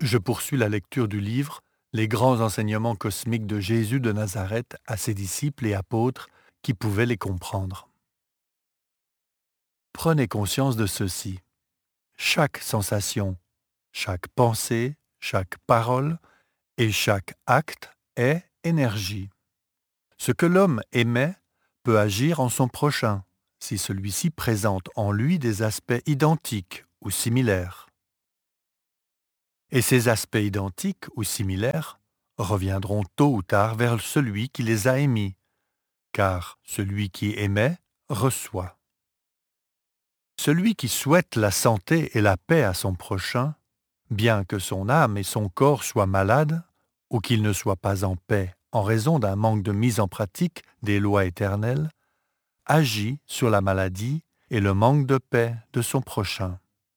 Je poursuis la lecture du livre Les grands enseignements cosmiques de Jésus de Nazareth à ses disciples et apôtres qui pouvaient les comprendre. Prenez conscience de ceci. Chaque sensation, chaque pensée, chaque parole et chaque acte est énergie. Ce que l'homme émet peut agir en son prochain si celui-ci présente en lui des aspects identiques ou similaires. Et ces aspects identiques ou similaires reviendront tôt ou tard vers celui qui les a émis, car celui qui émet reçoit. Celui qui souhaite la santé et la paix à son prochain, bien que son âme et son corps soient malades, ou qu'il ne soit pas en paix en raison d'un manque de mise en pratique des lois éternelles, agit sur la maladie et le manque de paix de son prochain.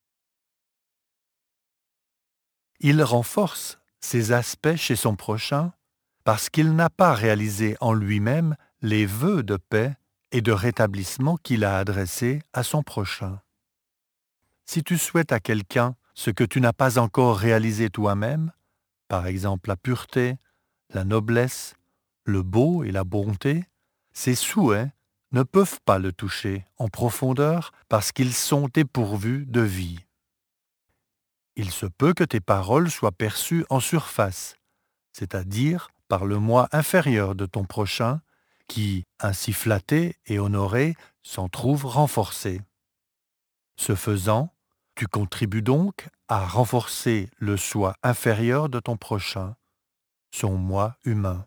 Il renforce ces aspects chez son prochain parce qu'il n'a pas réalisé en lui-même les vœux de paix et de rétablissement qu'il a adressés à son prochain. Si tu souhaites à quelqu'un ce que tu n'as pas encore réalisé toi-même, par exemple la pureté, la noblesse, le beau et la bonté, ces souhaits ne peuvent pas le toucher en profondeur parce qu'ils sont dépourvus de vie. Il se peut que tes paroles soient perçues en surface, c'est-à-dire par le moi inférieur de ton prochain, qui, ainsi flatté et honoré, s'en trouve renforcé. Ce faisant, tu contribues donc à renforcer le soi inférieur de ton prochain, son moi humain.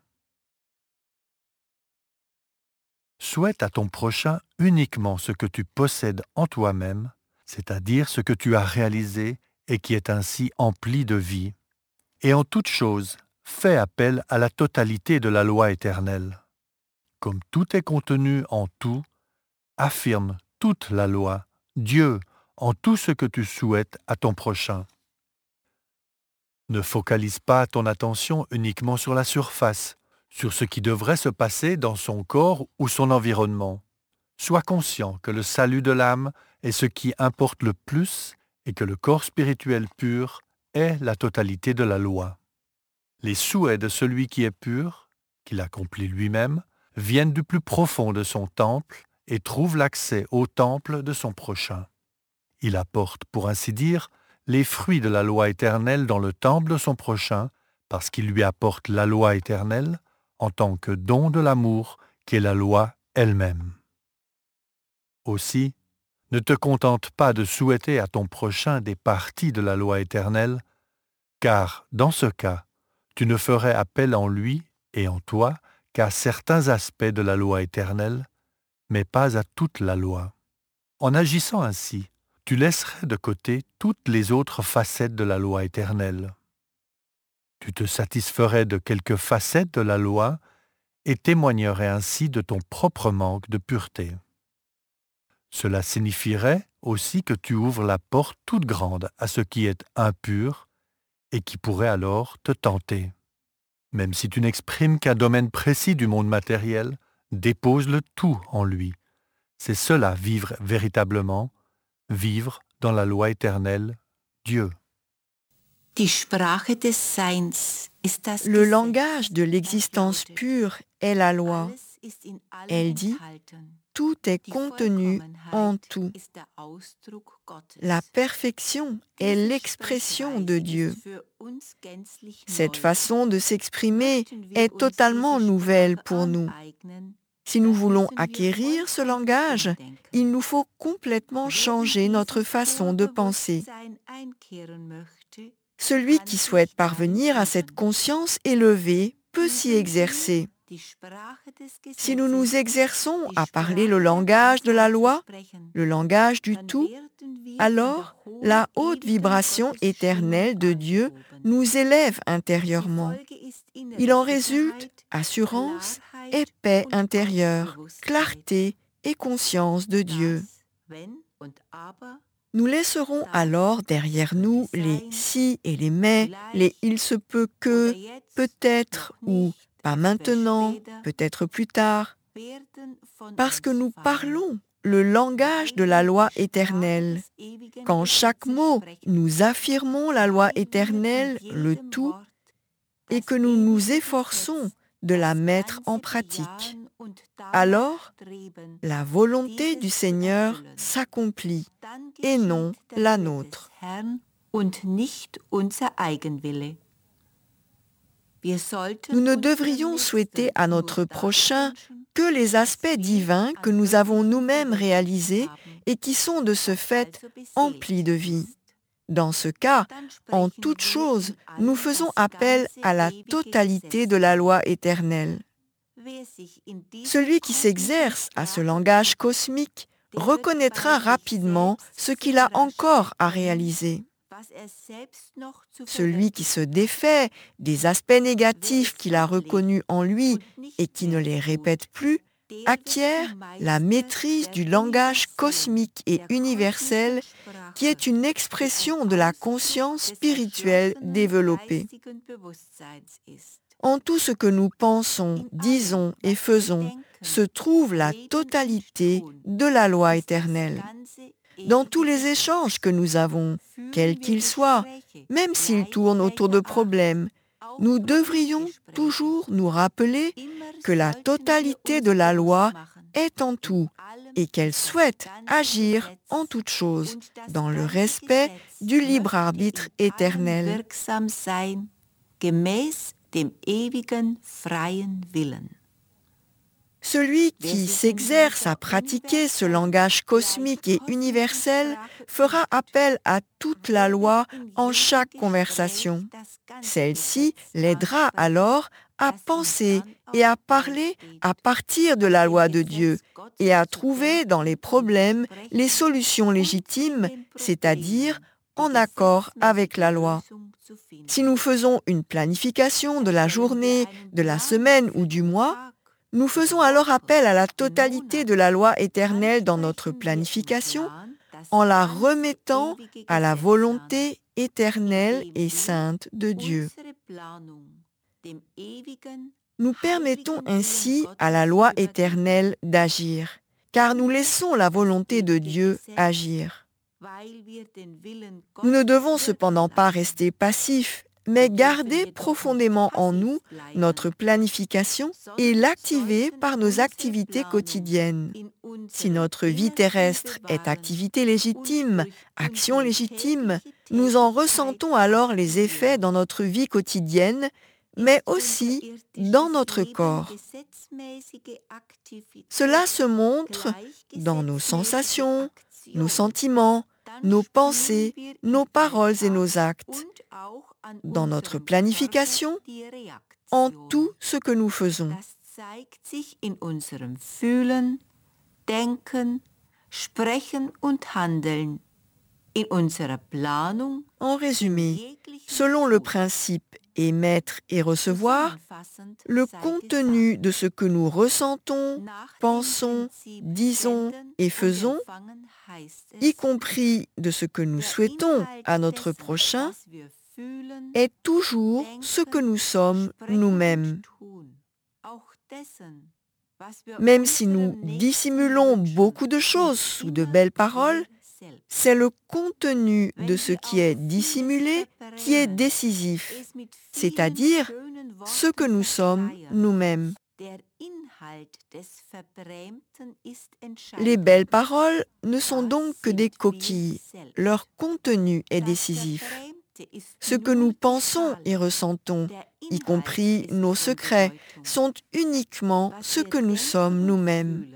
Souhaite à ton prochain uniquement ce que tu possèdes en toi-même, c'est-à-dire ce que tu as réalisé et qui est ainsi empli de vie. Et en toute chose, fais appel à la totalité de la loi éternelle. Comme tout est contenu en tout, affirme toute la loi, Dieu, en tout ce que tu souhaites à ton prochain. Ne focalise pas ton attention uniquement sur la surface, sur ce qui devrait se passer dans son corps ou son environnement. Sois conscient que le salut de l'âme est ce qui importe le plus et que le corps spirituel pur est la totalité de la loi. Les souhaits de celui qui est pur, qu'il accomplit lui-même, viennent du plus profond de son temple et trouvent l'accès au temple de son prochain. Il apporte, pour ainsi dire, les fruits de la loi éternelle dans le temple de son prochain, parce qu'il lui apporte la loi éternelle en tant que don de l'amour qui est la loi elle-même. Aussi, ne te contente pas de souhaiter à ton prochain des parties de la loi éternelle, car, dans ce cas, tu ne ferais appel en lui et en toi qu'à certains aspects de la loi éternelle, mais pas à toute la loi. En agissant ainsi, tu laisserais de côté toutes les autres facettes de la loi éternelle. Tu te satisferais de quelques facettes de la loi et témoignerais ainsi de ton propre manque de pureté. Cela signifierait aussi que tu ouvres la porte toute grande à ce qui est impur et qui pourrait alors te tenter. Même si tu n'exprimes qu'un domaine précis du monde matériel, dépose le tout en lui. C'est cela vivre véritablement, vivre dans la loi éternelle, Dieu. Le langage de l'existence pure est la loi. Elle dit « Tout est contenu en tout ». La perfection est l'expression de Dieu. Cette façon de s'exprimer est totalement nouvelle pour nous. Si nous voulons acquérir ce langage, il nous faut complètement changer notre façon de penser. Celui qui souhaite parvenir à cette conscience élevée peut s'y exercer. Si nous nous exerçons à parler le langage de la loi, le langage du tout, alors la haute vibration éternelle de Dieu nous élève intérieurement. Il en résulte assurance et paix intérieure, clarté et conscience de Dieu. Nous laisserons alors derrière nous les si et les mais, les il se peut que, peut-être ou pas maintenant, peut-être plus tard, parce que nous parlons le langage de la loi éternelle. Qu'en chaque mot, nous affirmons la loi éternelle, le tout, et que nous nous efforçons de la mettre en pratique. Alors, la volonté du Seigneur s'accomplit et non la nôtre. Nous ne devrions souhaiter à notre prochain que les aspects divins que nous avons nous-mêmes réalisés et qui sont de ce fait emplis de vie. Dans ce cas, en toute chose, nous faisons appel à la totalité de la loi éternelle. Celui qui s'exerce à ce langage cosmique reconnaîtra rapidement ce qu'il a encore à réaliser. Celui qui se défait des aspects négatifs qu'il a reconnus en lui et qui ne les répète plus, acquiert la maîtrise du langage cosmique et universel qui est une expression de la conscience spirituelle développée. En tout ce que nous pensons, disons et faisons se trouve la totalité de la loi éternelle. Dans tous les échanges que nous avons, quels qu'ils soient, même s'ils tournent autour de problèmes, nous devrions toujours nous rappeler que la totalité de la loi est en tout et qu'elle souhaite agir en toutes choses dans le respect du libre arbitre éternel. Celui qui s'exerce à pratiquer ce langage cosmique et universel fera appel à toute la loi en chaque conversation. Celle-ci l'aidera alors à penser et à parler à partir de la loi de Dieu et à trouver dans les problèmes les solutions légitimes, c'est-à-dire en accord avec la loi. Si nous faisons une planification de la journée, de la semaine ou du mois, nous faisons alors appel à la totalité de la loi éternelle dans notre planification en la remettant à la volonté éternelle et sainte de Dieu. Nous permettons ainsi à la loi éternelle d'agir, car nous laissons la volonté de Dieu agir. Nous ne devons cependant pas rester passifs, mais garder profondément en nous notre planification et l'activer par nos activités quotidiennes. Si notre vie terrestre est activité légitime, action légitime, nous en ressentons alors les effets dans notre vie quotidienne, mais aussi dans notre corps. Cela se montre dans nos sensations, nos sentiments, nos pensées, nos paroles et nos actes, dans notre planification, en tout ce que nous faisons. En résumé, selon le principe émettre et recevoir, le contenu de ce que nous ressentons, pensons, disons et faisons, y compris de ce que nous souhaitons à notre prochain, est toujours ce que nous sommes nous-mêmes. Même si nous dissimulons beaucoup de choses sous de belles paroles, c'est le contenu de ce qui est dissimulé qui est décisif, c'est-à-dire ce que nous sommes nous-mêmes. Les belles paroles ne sont donc que des coquilles, leur contenu est décisif. Ce que nous pensons et ressentons, y compris nos secrets, sont uniquement ce que nous sommes nous-mêmes.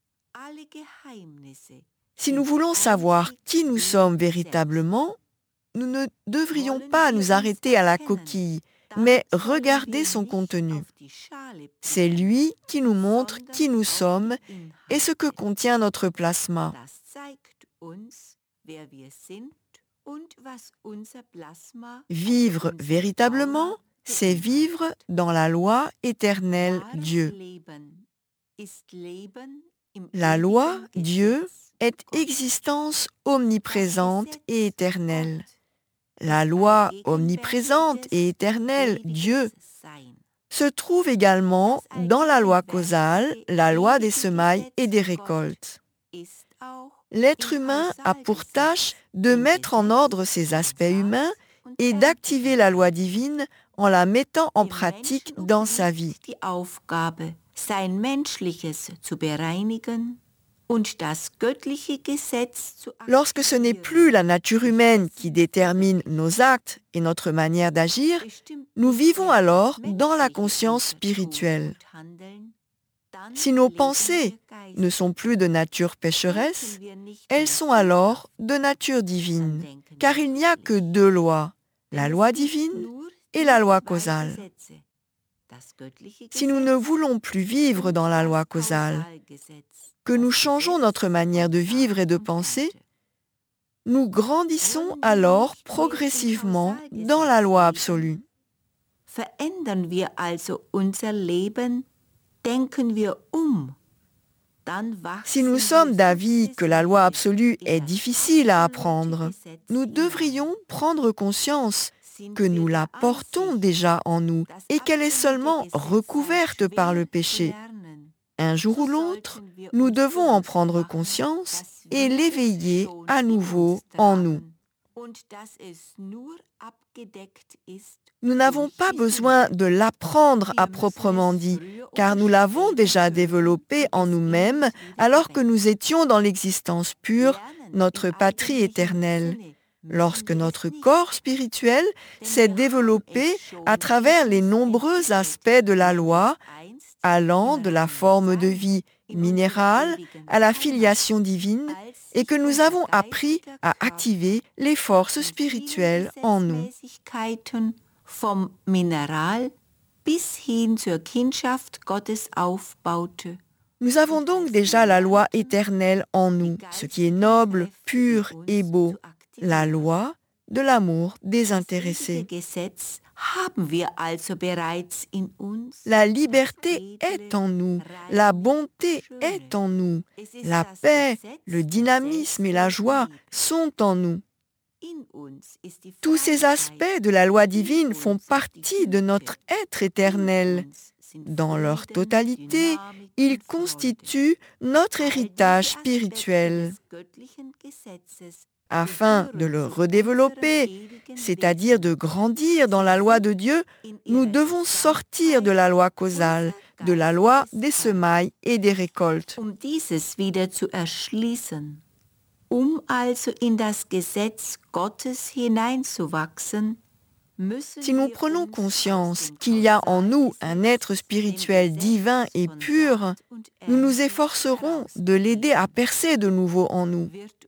Si nous voulons savoir qui nous sommes véritablement, nous ne devrions pas nous arrêter à la coquille, mais regarder son contenu. C'est lui qui nous montre qui nous sommes et ce que contient notre plasma. Vivre véritablement, c'est vivre dans la loi éternelle Dieu. La loi, Dieu, est existence omniprésente et éternelle. La loi omniprésente et éternelle, Dieu, se trouve également dans la loi causale, la loi des semailles et des récoltes. L'être humain a pour tâche de mettre en ordre ses aspects humains et d'activer la loi divine en la mettant en pratique dans sa vie. Lorsque ce n'est plus la nature humaine qui détermine nos actes et notre manière d'agir, nous vivons alors dans la conscience spirituelle. Si nos pensées ne sont plus de nature pécheresse, elles sont alors de nature divine, car il n'y a que deux lois, la loi divine et la loi causale. Si nous ne voulons plus vivre dans la loi causale, que nous changeons notre manière de vivre et de penser, nous grandissons alors progressivement dans la loi absolue. Si nous sommes d'avis que la loi absolue est difficile à apprendre, nous devrions prendre conscience que nous la portons déjà en nous et qu'elle est seulement recouverte par le péché. Un jour ou l'autre, nous devons en prendre conscience et l'éveiller à nouveau en nous. Nous n'avons pas besoin de l'apprendre à proprement dit, car nous l'avons déjà développé en nous-mêmes alors que nous étions dans l'existence pure, notre patrie éternelle, lorsque notre corps spirituel s'est développé à travers les nombreux aspects de la loi, allant de la forme de vie minérale à la filiation divine, et que nous avons appris à activer les forces spirituelles en nous. Vom Mineral bis hin zur Kindschaft Gottes aufbaute. Nous avons donc déjà la loi éternelle en nous, ce qui est noble, pur et beau, la loi de l'amour désintéressé. La liberté est en nous, la bonté est en nous, la paix, le dynamisme et la joie sont en nous. Tous ces aspects de la loi divine font partie de notre être éternel. Dans leur totalité, ils constituent notre héritage spirituel. Afin de le redévelopper, c'est-à-dire de grandir dans la loi de Dieu, nous devons sortir de la loi causale, de la loi des semailles et des récoltes. Also in das Gesetz Gottes hineinzuwachsen, si nous prenons conscience qu'il y a en nous un être spirituel divin et pur, nous nous efforcerons de l'aider à percer de nouveau en nous.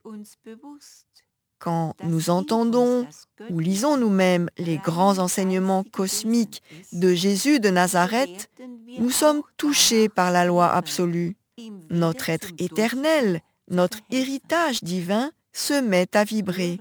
Quand nous entendons ou lisons nous-mêmes les grands enseignements cosmiques de Jésus de Nazareth, nous sommes touchés par la loi absolue. Notre être éternel, notre héritage divin se met à vibrer.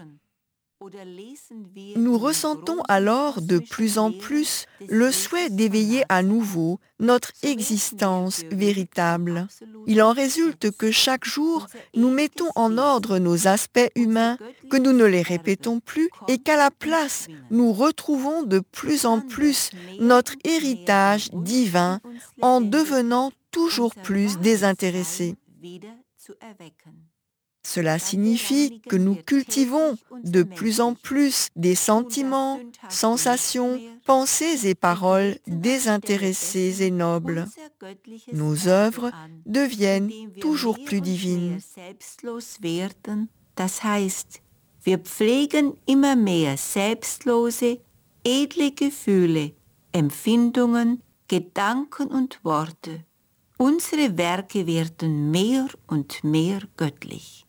Nous ressentons alors de plus en plus le souhait d'éveiller à nouveau notre existence véritable. Il en résulte que chaque jour, nous mettons en ordre nos aspects humains, que nous ne les répétons plus et qu'à la place, nous retrouvons de plus en plus notre héritage divin en devenant toujours plus désintéressés. Cela signifie que nous cultivons de plus en plus des sentiments, sensations, pensées et paroles désintéressées et nobles. Nos œuvres deviennent toujours plus divines. Das heißt, wir pflegen immer mehr selbstlose, edle Gefühle, Empfindungen, Gedanken und Worte. Unsere Werke werden mehr und mehr göttlich.